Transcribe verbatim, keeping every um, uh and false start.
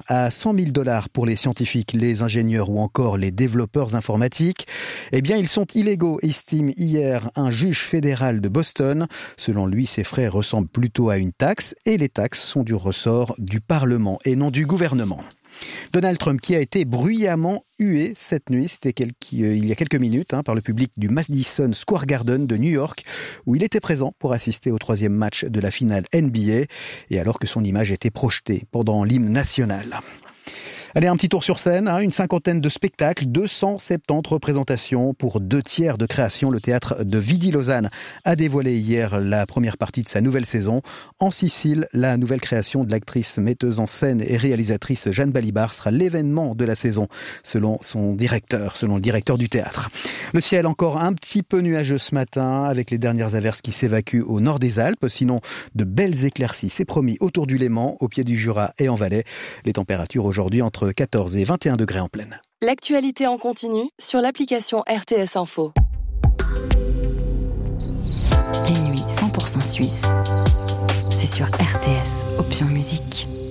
à cent mille dollars pour les scientifiques, les ingénieurs ou encore les développeurs informatiques, eh bien ils sont illégaux, estime hier un juge fédéral de Boston. Selon lui, ces frais ressemblent plutôt à une taxe et les taxes sont du ressort du Parlement et non du gouvernement. Donald Trump qui a été bruyamment hué cette nuit, c'était quelques, euh, il y a quelques minutes, hein, par le public du Madison Square Garden de New York, où il était présent pour assister au troisième match de la finale N B A, et alors que son image était projetée pendant l'hymne national. Allez, un petit tour sur scène, hein, une cinquantaine de spectacles, deux cent soixante-dix représentations pour deux tiers de création. Le théâtre de Vidi-Lausanne a dévoilé hier la première partie de sa nouvelle saison. En Sicile, la nouvelle création de l'actrice, metteuse en scène et réalisatrice Jeanne Balibar sera l'événement de la saison, selon son directeur, selon le directeur du théâtre. Le ciel encore un petit peu nuageux ce matin, avec les dernières averses qui s'évacuent au nord des Alpes. Sinon, de belles éclaircies, c'est promis, autour du Léman, au pied du Jura et en Valais. Les températures aujourd'hui entre quatorze et vingt et un degrés en pleine. L'actualité en continu sur l'application R T S Info. Les nuits cent pour cent suisses, c'est sur R T S, option musique.